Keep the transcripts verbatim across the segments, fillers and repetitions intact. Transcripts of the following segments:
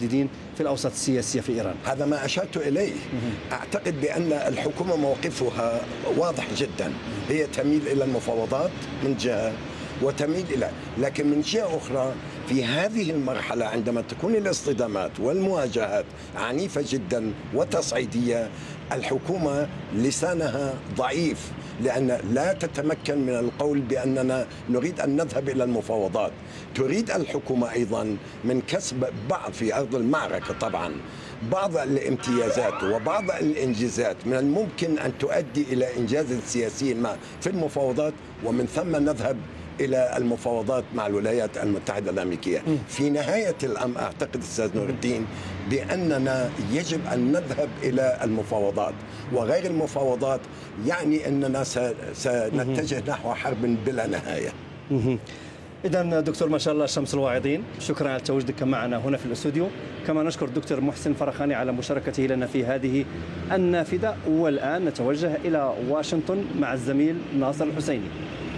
المتجددين في الأوساط السياسية في إيران؟ هذا ما أشرت إليه. أعتقد بأن الحكومة موقفها واضح جدا، هي تميل إلى المفاوضات من جهة وتميل إلى، لكن من جهة أخرى في هذه المرحلة عندما تكون الاصطدامات والمواجهات عنيفة جدا وتصعيدية، الحكومة لسانها ضعيف، لأن لا تتمكن من القول بأننا نريد أن نذهب إلى المفاوضات. تريد الحكومة أيضا من كسب بعض في أرض المعركة طبعا بعض الامتيازات وبعض الإنجازات من الممكن أن تؤدي إلى إنجاز سياسي ما في المفاوضات، ومن ثم نذهب إلى المفاوضات مع الولايات المتحدة الأمريكية. في نهاية الأمر أعتقد أستاذ نور الدين بأننا يجب أن نذهب إلى المفاوضات، وغير المفاوضات يعني أننا سنتجه نحو حرب بلا نهاية. إذن دكتور ما شاء الله شمس الواعظين، شكرا على تواجدك معنا هنا في الاستوديو. كما نشكر الدكتور محسن فرخاني على مشاركته لنا في هذه النافذة. والآن نتوجه إلى واشنطن مع الزميل ناصر الحسيني.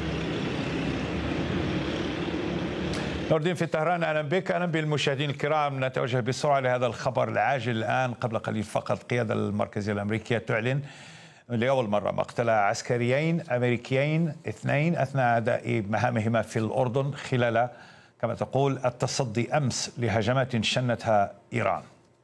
نور الدين في طهران، اهلا بك. اهلا بالمشاهدين الكرام. نتوجه بسرعه لهذا الخبر العاجل الان. قبل قليل فقط القياده المركزيه الامريكيه تعلن لاول مره مقتل عسكريين امريكيين اثنين اثناء اداء مهامهما في الاردن خلال كما تقول التصدي امس لهجمات شنتها ايران.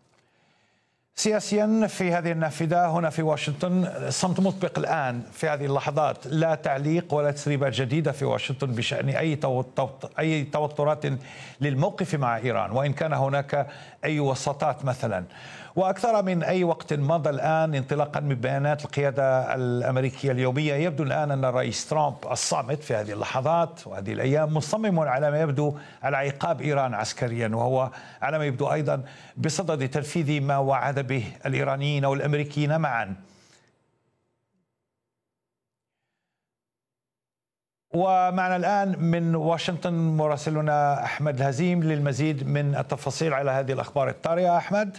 سياسيا في هذه النافذة هنا في واشنطن صمت مطبق الآن في هذه اللحظات، لا تعليق ولا تسريبات جديدة في واشنطن بشأن أي أي توترات للموقف مع إيران، وإن كان هناك أي وساطات مثلا. وأكثر من أي وقت مضى الآن انطلاقا من بيانات القيادة الأمريكية اليومية، يبدو الآن أن الرئيس ترامب الصامت في هذه اللحظات وهذه الأيام مصمم على ما يبدو على عقاب إيران عسكريا، وهو على ما يبدو أيضا بصدد تنفيذ ما وعد به الإيرانيين والأمريكيين معا. ومعنا الآن من واشنطن مراسلنا أحمد الهزيم للمزيد من التفاصيل على هذه الأخبار الطارئة. أحمد.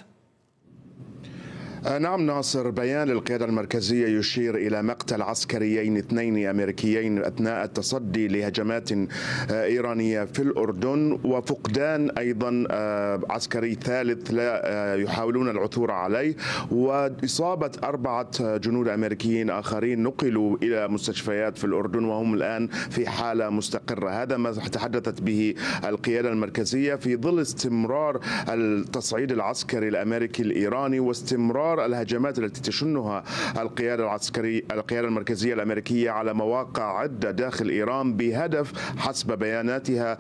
نعم ناصر، بيان للقيادة المركزية يشير إلى مقتل عسكريين اثنين أمريكيين أثناء التصدي لهجمات إيرانية في الأردن، وفقدان أيضا عسكري ثالث لا يحاولون العثور عليه، وإصابة أربعة جنود أمريكيين آخرين نقلوا إلى مستشفيات في الأردن وهم الآن في حالة مستقرة. هذا ما تحدثت به القيادة المركزية في ظل استمرار التصعيد العسكري الأمريكي الإيراني واستمرار الهجمات التي تشنها القيادة العسكرية القيادة المركزية الأمريكية على مواقع عدة داخل إيران بهدف حسب بياناتها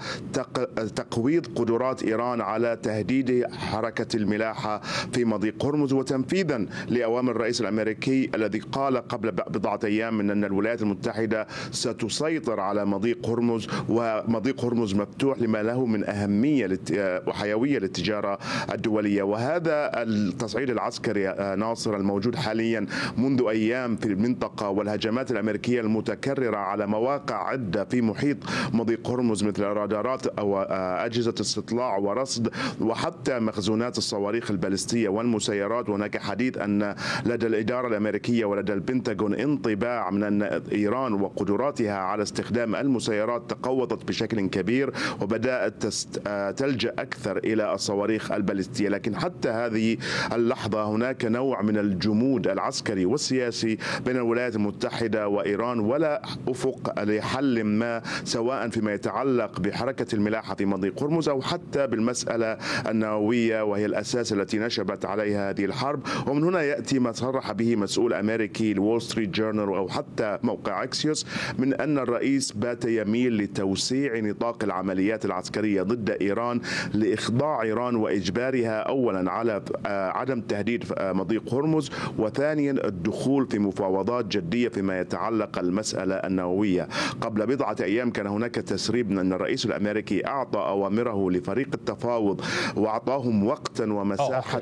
تقويض قدرات إيران على تهديد حركة الملاحة في مضيق هرمز، وتنفيذا لأوامر الرئيس الأمريكي الذي قال قبل بضعة أيام من أن الولايات المتحدة ستسيطر على مضيق هرمز، ومضيق هرمز مفتوح لما له من أهمية وحيوية للتجارة الدولية. وهذا التصعيد العسكري ناصر الموجود حاليا منذ أيام في المنطقة والهجمات الأمريكية المتكررة على مواقع عدة في محيط مضيق هرمز مثل رادارات أو أجهزة استطلاع ورصد وحتى مخزونات الصواريخ البالستية والمسيرات. وهناك حديث أن لدى الإدارة الأمريكية ولدى البنتاغون انطباع من أن إيران وقدراتها على استخدام المسيرات تقوضت بشكل كبير وبدأت تلجأ أكثر إلى الصواريخ البالستية. لكن حتى هذه اللحظة هناك نوع من الجمود العسكري والسياسي بين الولايات المتحدة وإيران، ولا أفق لحل ما سواء فيما يتعلق بحركة الملاحة في مضيق هرمز أو حتى بالمسألة النووية وهي الأساس التي نشبت عليها هذه الحرب. ومن هنا يأتي ما صرح به مسؤول أمريكي الوول ستريت جورنال أو حتى موقع أكسيوس من أن الرئيس بات يميل لتوسيع نطاق العمليات العسكرية ضد إيران لإخضاع إيران وإجبارها أولا على عدم تهديد مضيق هرمز، وثانيا الدخول في مفاوضات جدية فيما يتعلق المسألة النووية. قبل بضعة أيام كان هناك تسريب من أن الرئيس الأمريكي أعطى أوامره لفريق التفاوض وأعطاهم وقتا ومساحة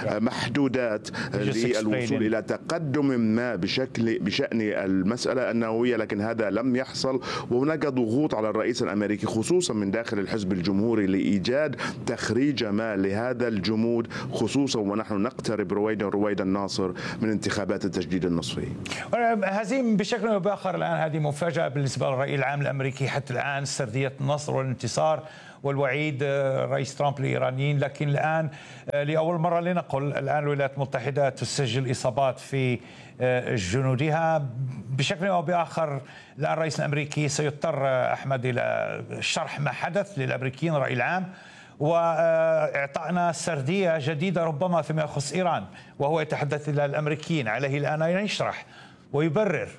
محدودات للوصول إلى تقدم ما بشكل بشأن المسألة النووية، لكن هذا لم يحصل. وهناك ضغوط على الرئيس الأمريكي خصوصا من داخل الحزب الجمهوري لإيجاد تخريج ما لهذا الجمود، خصوصا ونحن نقترب رويدا رويدا ناصر من انتخابات التجديد النصفي. هزيم بشكل او باخر الان هذه مفاجاه بالنسبه للراي العام الامريكي حتى الان، سرديه النصر والانتصار والوعيد رئيس ترامب للإيرانيين. لكن الآن لأول مرة لنقل الآن الولايات المتحدة تسجل إصابات في جنودها بشكل أو بآخر. الآن الرئيس الأمريكي سيضطر أحمد إلى شرح ما حدث للأمريكيين الرأي العام وإعطائنا سردية جديدة ربما فيما يخص إيران، وهو يتحدث إلى الأمريكيين. عليه الآن أن يشرح ويبرر.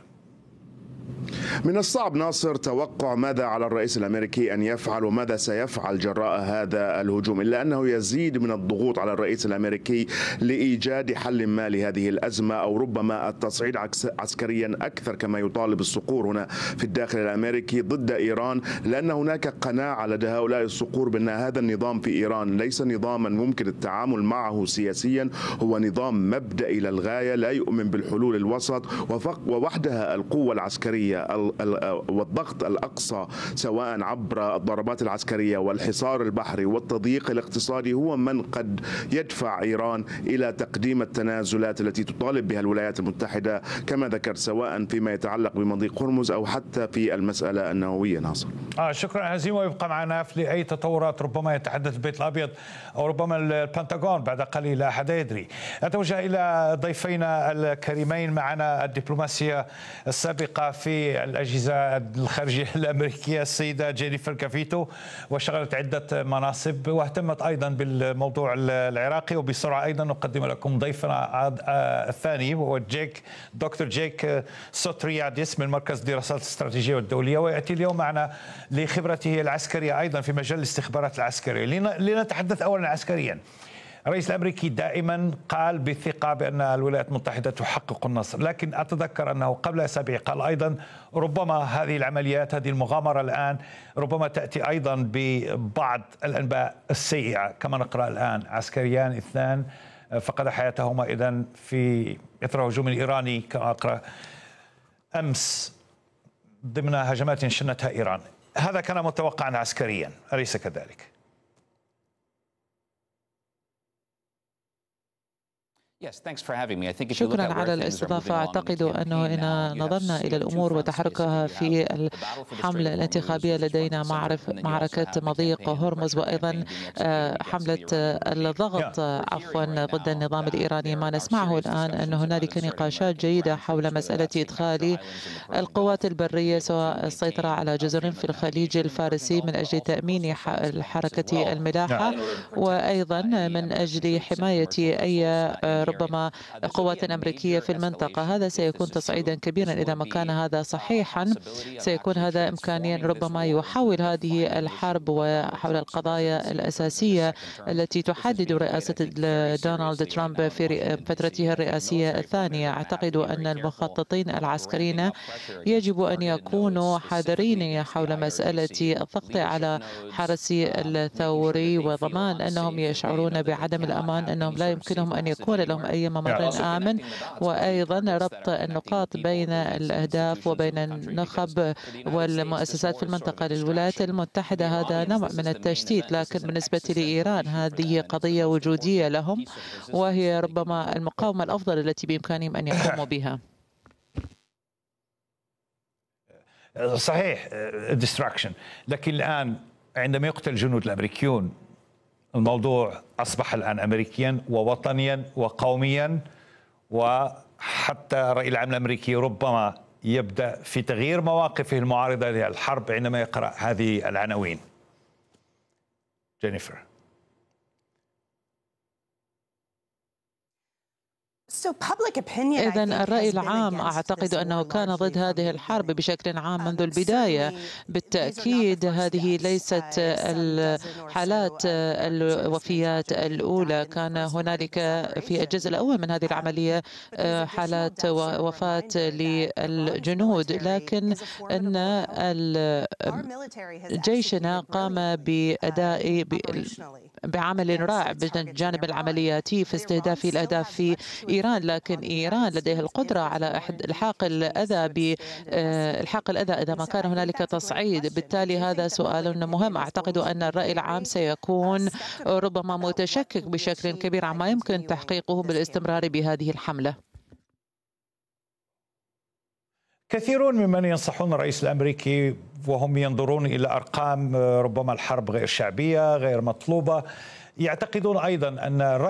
من الصعب ناصر توقع ماذا على الرئيس الأمريكي أن يفعل وماذا سيفعل جراء هذا الهجوم، إلا أنه يزيد من الضغوط على الرئيس الأمريكي لإيجاد حل ما لهذه الأزمة، أو ربما التصعيد عسكريا أكثر كما يطالب الصقور هنا في الداخل الأمريكي ضد إيران، لأن هناك قناعة لدى هؤلاء الصقور بأن هذا النظام في إيران ليس نظاما ممكن التعامل معه سياسيا، هو نظام مبدئي للغاية لا يؤمن بالحلول الوسط، ووحدها القوة العسكرية والضغط الأقصى سواء عبر الضربات العسكرية والحصار البحري والتضييق الاقتصادي هو من قد يدفع إيران إلى تقديم التنازلات التي تطالب بها الولايات المتحدة كما ذكر، سواء فيما يتعلق بمضيق هرمز أو حتى في المسألة النووية. ناصر آه شكرا هزيم، ويبقى معنا لأي تطورات ربما يتحدث البيت الأبيض أو ربما البنتاغون بعد قليل، لا أحد يدري. أتوجه إلى ضيفينا الكريمين. معنا الدبلوماسية السابقة في الأجهزة الخارجية الأمريكية السيدة جينيفر كافيتو، وشغلت عدة مناصب واهتمت أيضا بالموضوع العراقي. وبسرعة أيضا نقدم لكم ضيفنا الثاني وهو جيك دكتور جيك سوترياديس من مركز الدراسات الاستراتيجية والدولية، ويأتي اليوم معنا لخبرته العسكرية أيضا في مجال الاستخبارات العسكرية. لنتحدث أولا عسكريا. الرئيس الأمريكي دائما قال بثقة بأن الولايات المتحدة تحقق النصر، لكن أتذكر أنه قبل أسابيع قال أيضا ربما هذه العمليات هذه المغامرة الآن ربما تأتي أيضا ببعض الأنباء السيئة، كما نقرأ الآن عسكريان اثنان فقد حياتهما إذن في إثر هجوم إيراني كما أقرأ أمس ضمن هجمات شنتها إيران. هذا كان متوقعا عسكريا، أليس كذلك؟ شكرا على الاستضافة. أعتقد أنه إن نظرنا إلى الأمور وتحركها في الحملة الانتخابية لدينا معرف معركة مضيق هرمز وأيضا حملة الضغط عفوا ضد النظام الإيراني. ما نسمعه الآن أن هنالك نقاشات جيدة حول مسألة إدخال القوات البرية سواء السيطرة على جزر في الخليج الفارسي من أجل تأمين حركة الملاحة وأيضا من أجل حماية أي ربما قوات أمريكية في المنطقة. هذا سيكون تصعيدا كبيرا إذا ما كان هذا صحيحا. سيكون هذا إمكانيا ربما يحول هذه الحرب وحول القضايا الأساسية التي تحدد رئاسة دونالد ترامب في فترته الرئاسية الثانية. أعتقد أن المخططين العسكريين يجب أن يكونوا حذرين حول مسألة الضغط على حرس الثوري وضمان أنهم يشعرون بعدم الأمان، أنهم لا يمكنهم أن يكون لهم أي ممر آمن، وأيضا ربط النقاط بين الأهداف وبين النخب والمؤسسات في المنطقة للولايات المتحدة. هذا نوع من التشتيت، لكن بالنسبة لإيران هذه قضية وجودية لهم وهي ربما المقاومة الأفضل التي بإمكانهم أن يقوموا بها. صحيح ديستراكشن، لكن الآن عندما يقتل الجنود الأمريكيون الموضوع أصبح الآن أمريكيا ووطنيا وقوميا، وحتى الرأي العام الأمريكي ربما يبدأ في تغيير مواقفه المعارضة للحرب عندما يقرأ هذه العناوين. جينيفر. إذن الرأي العام أعتقد أنه كان ضد هذه الحرب بشكل عام منذ البداية. بالتأكيد هذه ليست الحالات الوفيات الأولى، كان هنالك في الجزء الأول من هذه العملية حالات وفاة للجنود، لكن أن جيشنا قام بأداء بعمل رائع بالجانب العملياتي في استهداف الأهداف في إيران، لكن إيران لديها القدرة على إلحاق الأذى بإلحاق الأذى إذا ما كان هنالك تصعيد. بالتالي هذا سؤال مهم. أعتقد أن الرأي العام سيكون ربما متشكك بشكل كبير عما يمكن تحقيقه بالاستمرار بهذه الحملة. كثيرون ممن ينصحون الرئيس الأمريكي وهم ينظرون إلى أرقام ربما الحرب غير شعبية غير مطلوبة، يعتقدون أيضا أن